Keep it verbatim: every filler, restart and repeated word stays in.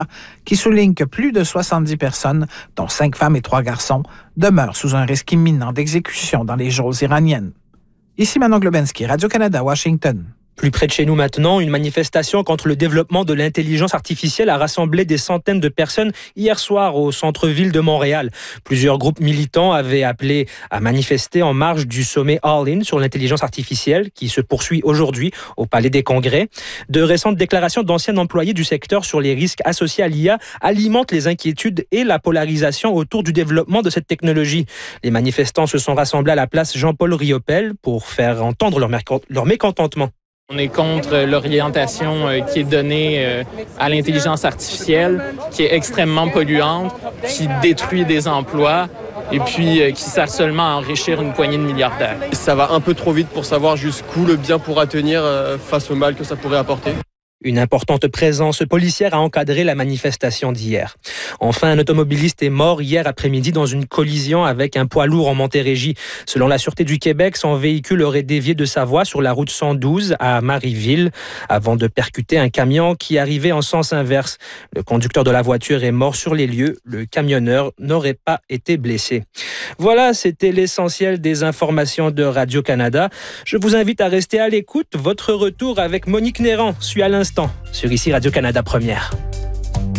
qui souligne que plus de soixante-dix personnes, dont cinq femmes et trois garçons, demeurent sous un risque imminent d'exécution dans les geôles iraniennes. Ici Manon Globensky, Radio-Canada, Washington. Plus près de chez nous maintenant, une manifestation contre le développement de l'intelligence artificielle a rassemblé des centaines de personnes hier soir au centre-ville de Montréal. Plusieurs groupes militants avaient appelé à manifester en marge du sommet All-In sur l'intelligence artificielle qui se poursuit aujourd'hui au Palais des Congrès. De récentes déclarations d'anciens employés du secteur sur les risques associés à l'I A alimentent les inquiétudes et la polarisation autour du développement de cette technologie. Les manifestants se sont rassemblés à la place Jean-Paul Riopel pour faire entendre leur, mécont- leur mécontentement. On est contre l'orientation qui est donnée à l'intelligence artificielle, qui est extrêmement polluante, qui détruit des emplois et puis qui sert seulement à enrichir une poignée de milliardaires. Ça va un peu trop vite pour savoir jusqu'où le bien pourra tenir face au mal que ça pourrait apporter. Une importante présence policière a encadré la manifestation d'hier. Enfin, un automobiliste est mort hier après-midi dans une collision avec un poids lourd en Montérégie. Selon la Sûreté du Québec, son véhicule aurait dévié de sa voie sur la route cent douze à Marieville avant de percuter un camion qui arrivait en sens inverse. Le conducteur de la voiture est mort sur les lieux. Le camionneur n'aurait pas été blessé. Voilà, c'était l'essentiel des informations de Radio-Canada. Je vous invite à rester à l'écoute. Votre retour avec Monique Néran suit à l'instant sur ici Radio-Canada Première.